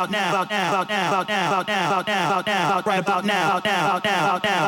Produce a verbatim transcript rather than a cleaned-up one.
about now, about now, about now, about now, about now, about now, right about now, about now, about now, about now.